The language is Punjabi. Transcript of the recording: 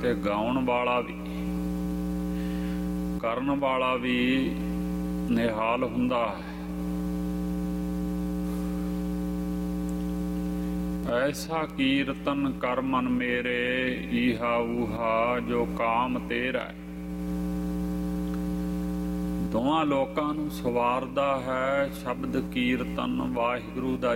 ਤੇ ਗਾਉਣ ਵਾਲਾ ਵੀ, ਕਰਨ ਵਾਲਾ ਵੀ ਨਿਹਾਲ ਹੁੰਦਾ ਹੈ। ਐਸਾ ਕੀਰਤਨ ਕਰ ਮਨ ਮੇਰੇ, ਈਹਾ ਊਹਾ ਜੋ ਕਾਮ ਤੇਰਾ। ਦੋਵਾਂ ਲੋਕਾਂ ਨੂੰ ਸਵਾਰਦਾ ਹੈ ਸ਼ਬਦ ਕੀਰਤਨ ਵਾਹਿਗੁਰੂ ਦਾ